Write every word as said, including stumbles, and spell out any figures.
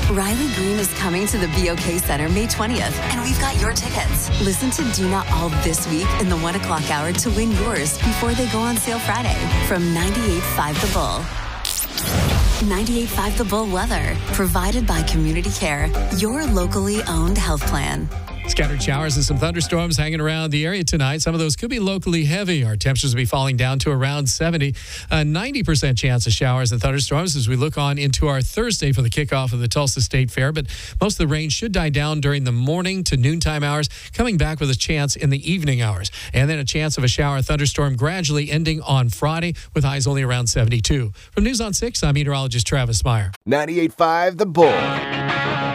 Riley Green is coming to the B O K Center May twentieth, and we've got your tickets. Listen to Do Not All this week in the one o'clock hour to win yours before they go on sale Friday from ninety-eight point five The Bull. ninety-eight point five The Bull weather, provided by Community Care, your locally owned health plan. Scattered showers and some thunderstorms hanging around the area tonight. Some of those could be locally heavy. Our temperatures will be falling down to around seventy. A ninety percent chance of showers and thunderstorms as we look on into our Thursday for the kickoff of the Tulsa State Fair. But most of the rain should die down during the morning to noontime hours, coming back with a chance in the evening hours. And then a chance of a shower and thunderstorm gradually ending on Friday with highs only around seventy-two. From News on six, I'm meteorologist Travis Meyer. ninety-eight point five The Bull.